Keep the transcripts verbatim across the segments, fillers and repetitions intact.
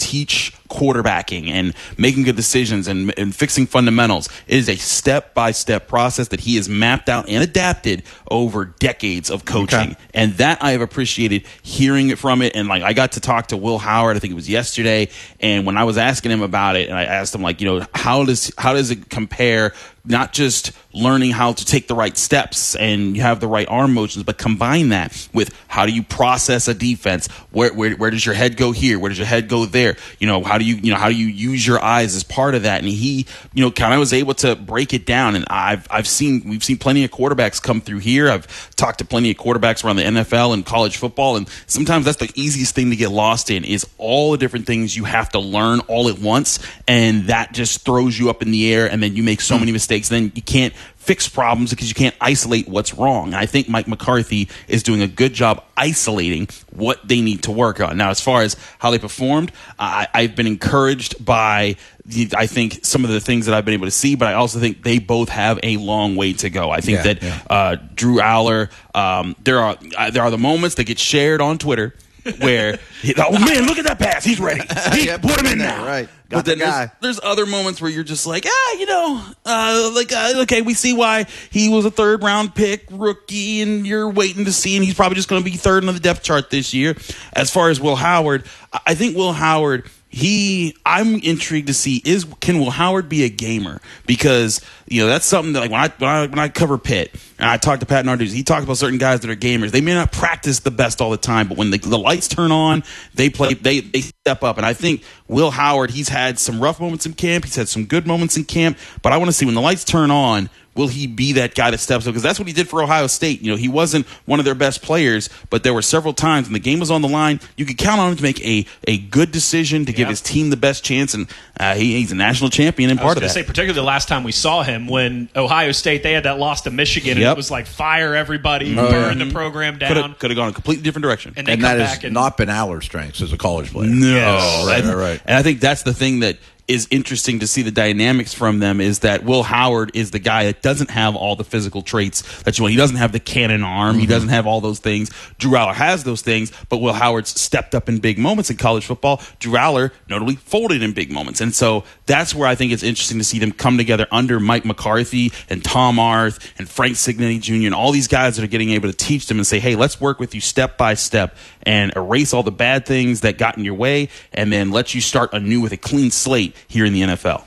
teach quarterbacking and making good decisions and, and fixing fundamentals. It is a step-by-step process that he has mapped out and adapted over decades of coaching. Okay. And that I have appreciated hearing it from it. And like I got to talk to Will Howard, I think it was yesterday, and when I was asking him about it, and I asked him, like, you know, how does how does it compare, not just learning how to take the right steps and you have the right arm motions, but combine that with how do you process a defense? Where, where where does your head go here? Where does your head go there? You know, how do you you know how do you use your eyes as part of that? And he, you know, kind of was able to break it down. And I've I've seen we've seen plenty of quarterbacks come through here. I've talked to plenty of quarterbacks around the N F L and college football, and sometimes that's the easiest thing to get lost in is all the different things you have to learn all at once, and that just throws you up in the air, and then you make so many mistakes. Then you can't fix problems because you can't isolate what's wrong. And I think Mike McCarthy is doing a good job isolating what they need to work on. Now, as far as how they performed, I, I've been encouraged by the, I think some of the things that I've been able to see, but I also think they both have a long way to go. I think yeah, that yeah. Uh, Drew Aller, um, there are uh, there are the moments that get shared on Twitter where, he, oh man, look at that pass, he's ready. He, yeah, put him in there, right? But then the there's, there's other moments where you're just like, ah, you know, uh, like, uh, okay, we see why he was a third round pick rookie and you're waiting to see, and he's probably just going to be third on the depth chart this year. As far as Will Howard, I think Will Howard, he, I'm intrigued to see is can Will Howard be a gamer? Because, you know, that's something that, like, when I when I, when I cover Pitt and I talk to Pat Narduzzi, he talks about certain guys that are gamers. They may not practice the best all the time, but when the, the lights turn on, they play, they they step up. And I think Will Howard, he's had some rough moments in camp, he's had some good moments in camp, but I want to see when the lights turn on, will he be that guy that steps up? Because that's what he did for Ohio State. You know, he wasn't one of their best players, but there were several times when the game was on the line, you could count on him to make a, a good decision to yeah. give his team the best chance, and uh, he, he's a national champion and part of that. I was going to say, particularly the last time we saw him when Ohio State, they had that loss to Michigan, and yep. it was like fire everybody, oh, burn yeah. the program down. Could have gone a completely different direction. And, and that has and, not been Aller's strengths as a college player. No. Yes. Right, right, right. And I think that's the thing that is interesting to see the dynamics from them, is that Will Howard is the guy that doesn't have all the physical traits that you want. He doesn't have the cannon arm. Mm-hmm. He doesn't have all those things. Drew Aller has those things, but Will Howard's stepped up in big moments in college football. Drew Aller notably folded in big moments. And so that's where I think it's interesting to see them come together under Mike McCarthy and Tom Arth and Frank Signetti Junior and all these guys that are getting able to teach them and say, hey, let's work with you step by step and erase all the bad things that got in your way, and then let you start anew with a clean slate here in the N F L.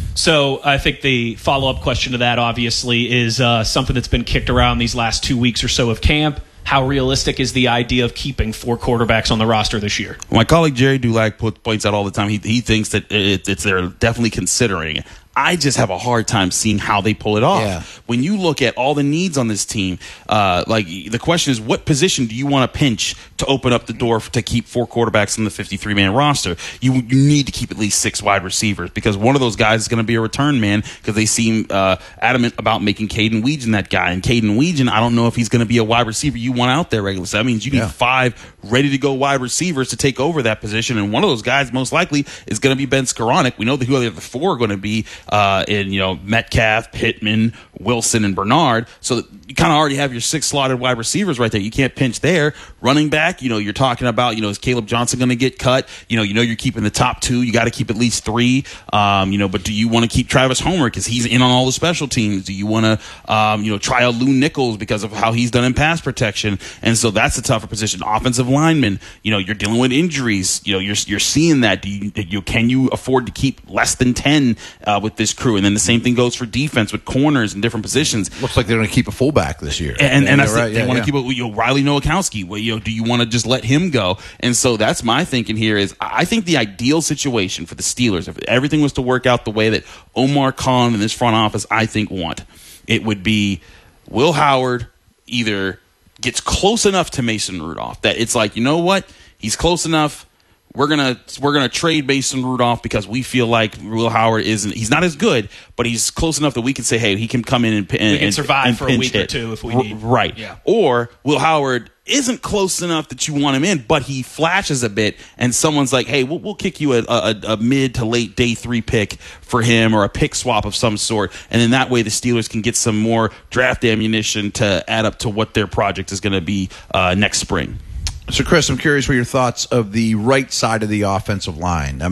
So I think the follow-up question to that, obviously, is uh, something that's been kicked around these last two weeks or so of camp. How realistic is the idea of keeping four quarterbacks on the roster this year? My colleague Jerry Dulac points out all the time, he, he thinks that it, it's they're definitely considering it. I just have a hard time seeing how they pull it off. Yeah. When you look at all the needs on this team, uh, like the question is, what position do you want to pinch to open up the door for, to keep four quarterbacks on the fifty-three man roster? You, you need to keep at least six wide receivers, because one of those guys is going to be a return man, because they seem uh, adamant about making Caden Weegan that guy. And Caden Weegan, I don't know if he's going to be a wide receiver you want out there regularly. So that means you need yeah. five ready-to-go wide receivers to take over that position. And one of those guys most likely is going to be Ben Skoranek. We know who the other four are going to be. Uh, in, you know, Metcalf, Pittman, Wilson, and Bernard. So you kind of already have your six slotted wide receivers right there. You can't pinch there. Running back, you know, you're talking about, you know, is Caleb Johnson going to get cut? You know, you know you're keeping the top two. You got to keep at least three. Um, you know, but do you want to keep Travis Homer because he's in on all the special teams? Do you want to, um, you know, try out Lou Nichols because of how he's done in pass protection? And so that's a tougher position. Offensive lineman, you know, you're dealing with injuries. You know, you're you're seeing that. Do you, you can you afford to keep less than ten uh, with this crew? And then the same thing goes for defense with corners in different positions. Looks like they're going to keep a fullback this year. And, and, and that's right, the, they yeah, want to yeah. keep it, you know, Riley Nowakowski. Well, you know, do you want to just let him go? And so that's my thinking here is I think the ideal situation for the Steelers, if everything was to work out the way that Omar Khan and this front office, I think, want, it would be Will Howard either gets close enough to Mason Rudolph that it's like, you know what, he's close enough. We're gonna we're gonna trade Mason Rudolph because we feel like Will Howard isn't. He's not as good, but he's close enough that we can say, hey, he can come in and, and we can survive and for a week hit. or two if we need. Right. Yeah. Or Will Howard isn't close enough that you want him in, but he flashes a bit, and someone's like, hey, we'll, we'll kick you a, a, a mid to late day three pick for him, or a pick swap of some sort, and then that way the Steelers can get some more draft ammunition to add up to what their project is going to be uh, next spring. So, Chris, I'm curious what your thoughts of the right side of the offensive line. I